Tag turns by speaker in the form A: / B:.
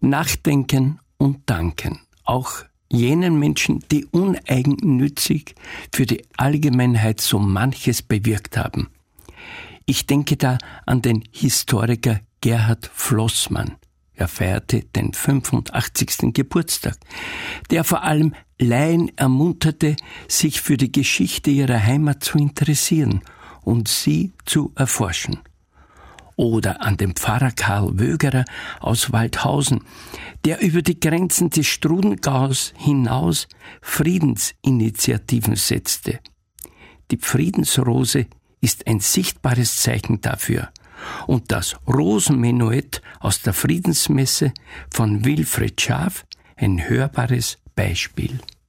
A: Nachdenken und danken, auch jenen Menschen, die uneigennützig für die Allgemeinheit so manches bewirkt haben. Ich denke da an den Historiker Gerhard Flossmann. Er feierte den 85. Geburtstag, der vor allem Laien ermunterte, sich für die Geschichte ihrer Heimat zu interessieren und sie zu erforschen. Oder an den Pfarrer Karl Wögerer aus Waldhausen, der über die Grenzen des Strudengaus hinaus Friedensinitiativen setzte. Die Friedensrose ist ein sichtbares Zeichen dafür. Und das Rosenmenuett aus der Friedensmesse von Wilfried Schaaf ein hörbares Beispiel.